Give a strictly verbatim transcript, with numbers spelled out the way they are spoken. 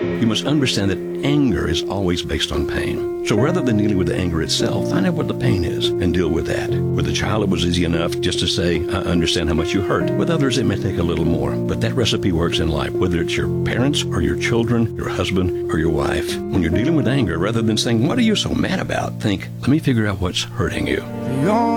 You must understand that anger is always based on pain. So rather than dealing with the anger itself, find out what the pain is and deal with that. With a child, it was easy enough just to say, I understand how much you hurt. With others, it may take a little more. But that recipe works in life, whether it's your parents or your children, your husband or your wife. When you're dealing with anger, rather than saying, what are you so mad about? Think, let me figure out what's hurting you.